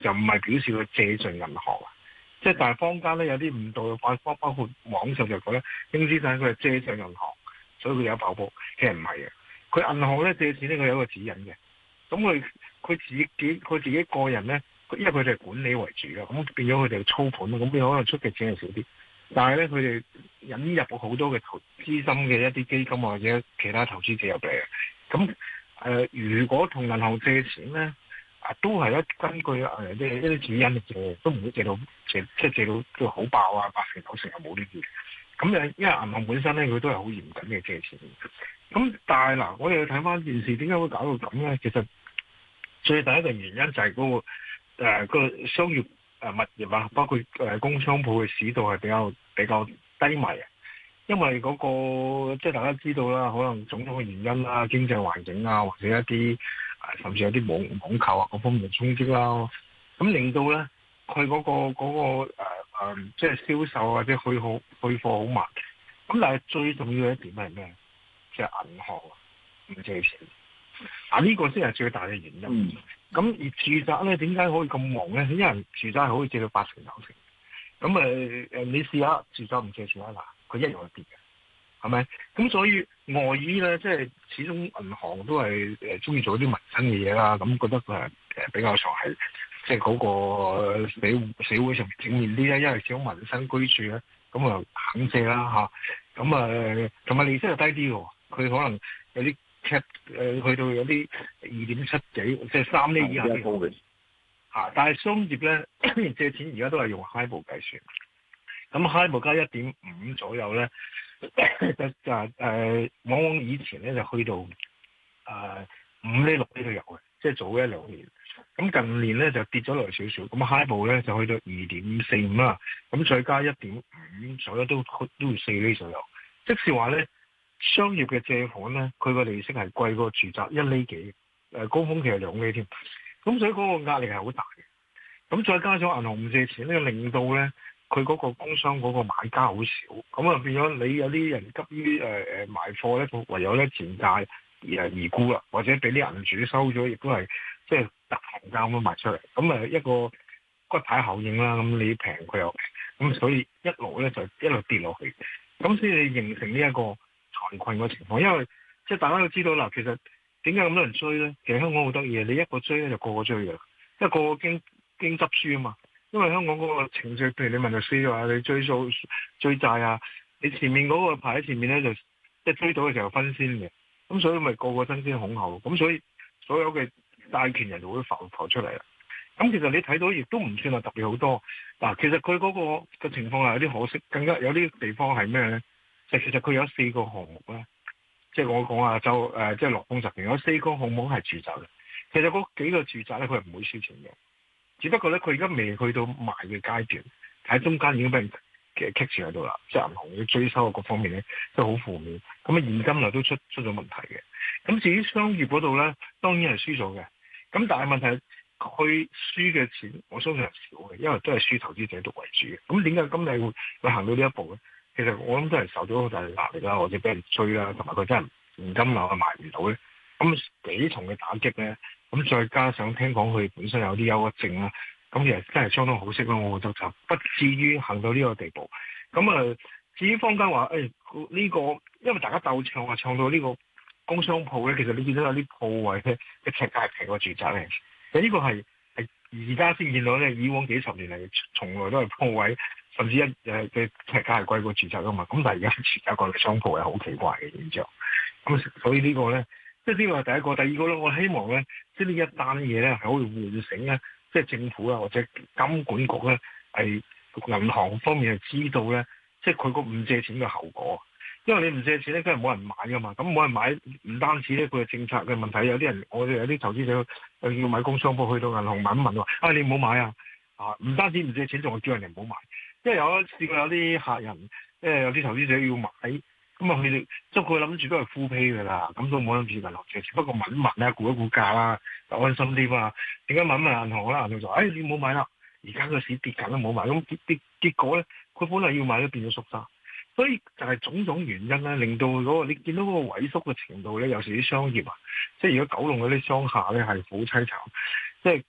就唔係表示佢借盡銀行啊。即係但係坊間咧有啲誤導嘅法，包括網上就講咧，應資產佢係借盡銀行，所以佢有爆煲。其實唔係嘅，佢銀行咧借錢咧佢有一個指引嘅。咁佢自己個人咧，因為佢哋係管理為主嘅，咁變咗佢哋操盤，咁變咗可能出嘅錢係少啲。但係咧佢哋引入好多嘅資深嘅一啲基金或者其他投資者入嚟嘅。咁如果同銀行借錢咧，都係根據即係一啲指引嚟借，都唔會借到都好爆啊，80%-90%又冇呢啲。咁因為銀行本身咧，佢都係好嚴謹嘅借錢。咁但係嗱，我哋要睇翻件事點解會搞到咁咧？其實最第一個原因就係嗰個商業物業啊，包括工商鋪嘅市道係比較低迷啊。因為嗰個即係大家知道啦，可能種種嘅原因啦，經濟環境啊，或者一啲甚至有啲網購啊各方面嘅衝擊啦，咁令到咧佢嗰個即係銷售或者去貨好慢。咁但係最重要嘅一點係咩？即係銀行唔借錢。呢個先係最大嘅原因。咁而住宅咧點解可以咁忙咧？因為住宅係可以借到80%-90%。咁你試下住宅唔借錢啊嗱，佢一樣係跌嘅，係咪？咁所以外衣咧，即係始終銀行都係中意做啲民生嘅嘢啦。咁覺得佢係比較上係即係嗰個社會上面正面啲咧，因為始終民生居住咧，咁啊肯借啦嚇。咁同埋利息又低啲喎，佢可能有啲去到有啲2.7幾，即係3厘以下啲。但係商業咧借錢而家都係用 HIBOR 計算，咁 HIBOR 加1.5左右咧，往往以前咧就去到5厘6厘都有嘅，即係早1-2年。咁近年咧就跌咗落嚟少少，咁 HIBOR 咧就去到2.45啦，咁再加1.5左右都要4厘左右。即是話咧，商業嘅借款咧，佢個利息係貴過住宅1厘幾，高峰期係2厘添。咁所以嗰個壓力係好大嘅。咁再加上銀行唔借錢咧，令到咧佢嗰個工商嗰個買家好少。咁啊變咗你有啲人急於賣貨咧，唯有咧賤價而沽啦，或者俾啲銀主收咗，亦都係即係特行價咁樣賣出嚟。咁一個骨牌效應啦。咁你平佢又平，咁所以一路咧就一路跌落去。咁所以形成呢一個財困嘅情況。因為即係大家都知道啦，其實點解咁多人追咧？其實香港好得意嘅，你一個追咧就個個追嘅，因為個個驚執輸啊嘛。因為香港嗰個程序，譬如你問律師嘅話，你追數追債啊，你前面嗰個排喺前面咧就即係追到嘅時候分先嘅，咁所以咪個個爭先恐後，咁所以所有嘅債權人就會浮出嚟啦。咁其實你睇到亦都唔算係特別好多。嗱，其實佢嗰個情況係有啲可惜，更加有啲地方係咩咧？其實佢有4個項目咧。即係我講啊，即係樂豐集團有4個項目係住宅嘅。其實嗰幾個住宅咧，佢係唔會輸錢嘅。只不過咧，佢而家未去到賣嘅階段，喺中間已經俾人棘住喺度啦。即係銀行嘅追收啊，各方面咧都好負面。咁啊，現金流都出咗問題嘅。咁至於商業嗰度咧，當然係輸咗嘅。咁但係問題係佢輸嘅錢，我相信係少嘅，因為都係輸投資者度為主嘅。咁點解今日會行到呢一步咧？其實我諗都係受咗好大壓力啦，或者俾人追啦，同埋佢真係現金流賣唔到咧，咁幾重嘅打擊咧，咁再加上聽講佢本身有啲憂鬱症啦，咁其實真係相當可惜咯，我覺得就不至於行到呢個地步。咁至於坊間話呢個，因為大家鬥唱啊，唱到呢個工商鋪咧，其實你見到有啲鋪位嘅尺價係平過住宅嘅，其實呢個係而家先見到咧，以往幾十年嚟從來都係鋪位。甚至嘅尺價係貴過住宅噶嘛，咁但係而家住宅個商鋪係好奇怪嘅現象。咁所以呢個咧，即係呢個係第一個。第二個咧，我希望咧，即係呢一單嘢咧係可以喚醒咧，即係政府啊或者金管局咧係銀行方面係知道咧，即係佢個唔借錢嘅後果。因為你唔借錢咧，梗係冇人買噶嘛。咁冇人買，唔單止咧佢嘅政策嘅問題，有啲人我哋有啲投資者要買工商鋪，去到銀行問一問話，你唔好買啊！唔單止唔借錢，仲係叫人哋唔好買。因為試過有啲客人，有啲投資者要買，咁佢哋即係佢諗住都係 full pay 㗎啦，咁都冇諗住銀行借錢。不過問一問咧，估一估價啦，就安心啲嘛。點解問一問銀行啦？銀行就話：你唔好買啦，而家個市跌緊都冇買。咁結果咧，佢本來要買都變咗縮沙。所以就係種種原因咧，令到你見到嗰個萎縮嘅程度咧，有時啲商業啊，即係如果九龍嗰啲商廈咧係好凄慘，即係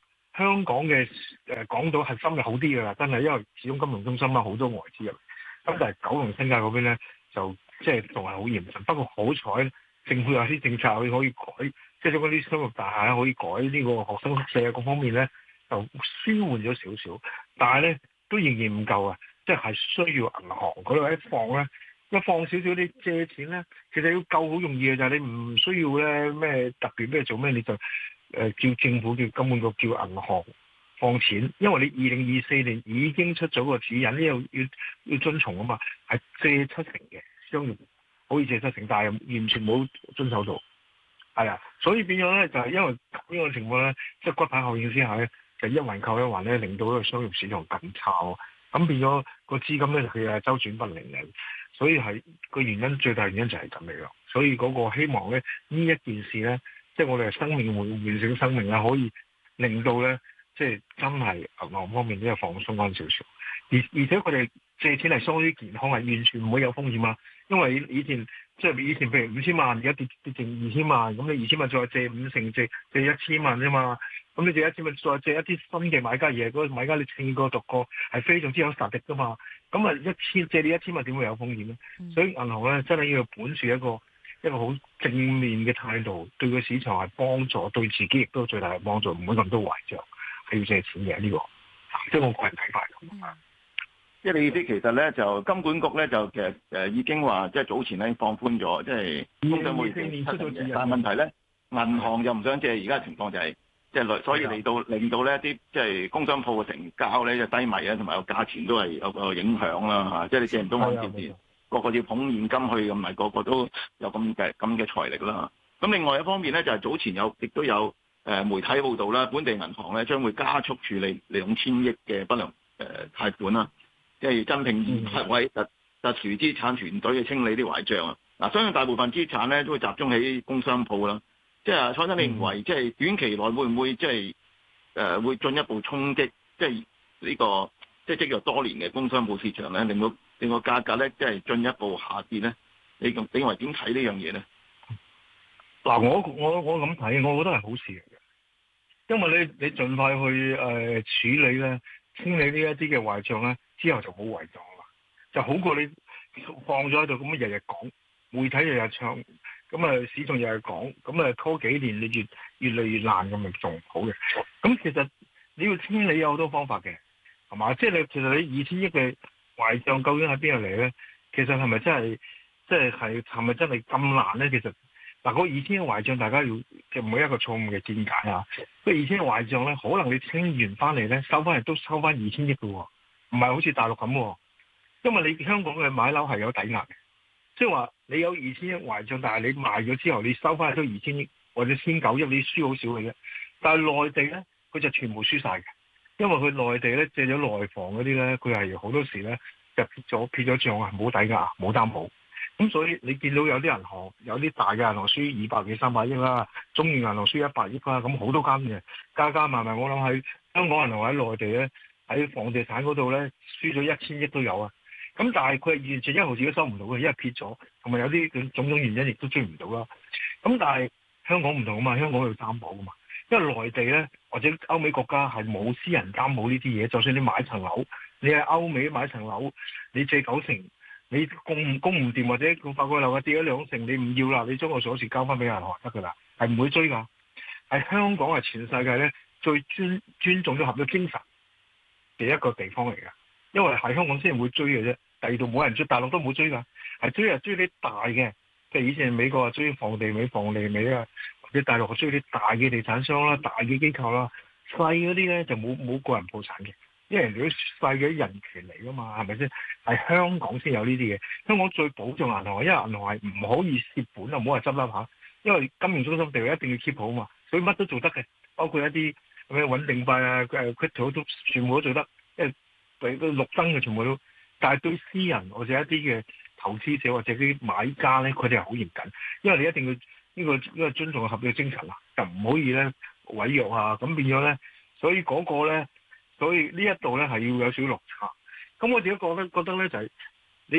香港嘅港島核心係好啲㗎啦，真係，因為始終金融中心啦，好多外資入嚟。咁但係九龍新界嗰邊咧，就即係仲係好嚴峻。不過好彩，政府有啲政策可以改，即係將嗰啲商業大廈可以改呢個學生宿舍各方面咧，就舒緩咗少少。但係咧都仍然唔夠啊，即係需要銀行嗰度一放少少啲借錢咧，其實要救好容易嘅，就係你唔需要咧咩特別咩做咩，你就叫政府叫金管局叫銀行放錢，因為你2024年已經出咗個指引，呢度要遵從啊嘛，係借七成嘅商業可以借七成，但係完全冇遵守到，係啊，所以變咗咧就係因為呢個情況咧，即係骨牌效應之下咧，就一環扣一環咧，令到個商業市場更差，咁變咗個資金咧佢係周轉不靈嘅。所以係個原因，最大原因就係咁嚟咯。所以嗰個希望咧，呢一件事咧，即係我哋生命喚醒生命啦，可以令到咧，即係真係銀行方面都有放鬆翻少少。而且佢哋借錢係相當於健康，係完全唔會有風險啊。因為以前譬如5000萬，而家跌剩2000萬，咁你2000萬再借5成，借1000萬啫嘛。咁你借1000萬，再借一啲新嘅買家嘢，嗰個買家你聽過讀過，係非常之有實力噶嘛。咁啊借你1000萬點會有風險咧？所以銀行咧真係要本住一個好正面嘅態度，對個市場係幫助，對自己亦都最大嘅幫助，唔會咁多壞賬，係要借錢嘅呢個，即係我個人睇法咁。 即係你意思其實咧就金管局咧就其實已經話即係早前咧放寬咗，即係工商每年出咗指引，但係問題咧銀行又唔想借，而家情況就係即係所以令到咧啲即係工商鋪嘅成交咧就低迷啊，同埋個價錢都係有個影響啦嚇，即係你借唔到按揭錢，個個要捧現金去，咁咪個個都有咁嘅財力啦。咁另外一方面咧就係早前亦都有媒體報道啦，本地銀行咧將會加速處理2000億嘅不良貸款啦。即係增聘200位特殊資產團隊去清理啲壞帳啊！嗱，相信大部分資產咧都會集中喺工商鋪啦。即係蔡生，你認為即係短期內會唔會即係會進一步衝擊即係呢個即係積弱多年嘅工商鋪市場咧，令個價格咧即係進一步下跌咧？你認為點睇呢樣嘢咧？ 嗱，我咁睇，我覺得係好事嚟嘅，因為你盡快去處理咧，清理呢一啲嘅壞帳咧。之後就冇違狀啦，就好過你放咗喺度咁樣日日講，媒體日日唱，咁啊市場日日講，咁啊拖幾年你越嚟越爛，咁咪仲唔好嘅。咁其實你要清理有好多方法嘅，係嘛？即係其實你2000億嘅壞帳究竟喺邊度嚟咧？其實係咪真係係咪真係咁難咧？其實嗱，嗰2000億壞帳大家要嘅唔好一個錯誤嘅見解啊！嗰2000億壞帳咧，可能你清完翻嚟咧，收翻嚟都收翻2000億嘅喎。唔係好似大陸咁，因為你香港嘅買樓係有抵押嘅，即係話你有2000億壞帳，但係你賣咗之後，你收翻嚟都2000億或者1900億，你輸好少嘅啫。但係內地咧，佢就全部輸晒嘅，因為佢內地咧借咗內房嗰啲咧，佢係好多時咧就撇咗帳啊，冇抵押，冇擔保。咁所以你見到有啲銀行，有啲大嘅銀行輸200幾300億啦，中原銀行輸100億啦，咁好多間嘅，加埋，我諗喺香港銀行喺內地咧。喺房地產嗰度咧，輸咗1000億都有啊！咁但係佢係完全1毫子都收唔到嘅，因為撇咗，同埋有啲種種原因亦都追唔到啦。咁但係香港唔同啊嘛，香港要擔保噶嘛，因為內地咧或者歐美國家係冇私人擔保呢啲嘢，就算你買層樓，你喺歐美買層樓，你借9成，你供唔掂或者個法國樓價跌咗2成，你唔要啦，你將個鎖匙交翻俾銀行得噶啦，係唔會追噶。喺香港係全世界咧最尊重咗合約精神嘅一個地方嚟㗎，因為喺香港先會追嘅啫，第二度冇人追，大陸都冇追㗎，係追啲大嘅，即係以前美國啊追房地美啊，或者大陸追啲大嘅地產商啦、大嘅機構啦，細嗰啲咧就冇個人破產嘅，因為人哋啲細嘅人權嚟㗎嘛，係咪先？係香港先有呢啲嘢，香港最保障銀行，因為銀行係唔可以蝕本啊，唔好話執笠嚇，因為金融中心地位一定要 keep 好嘛，所以乜都做得嘅，包括一啲。咁樣穩定幣啊，crypto 都全部都做得，因為對個綠燈嘅全部都，但係對私人或者一啲嘅投資者或者啲買家咧，佢哋係好嚴謹，因為你一定要呢個尊重合約精神啊，就唔可以咧毀約啊，咁變咗咧，所以嗰個咧，所以呢一度咧係要有少少落差。咁我自己覺得咧就係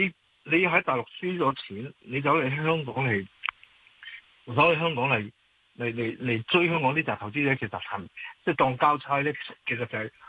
你喺大陸輸咗錢，你走嚟香港嚟嚟追香港啲集投資者，其實即係當交差咧，其實就係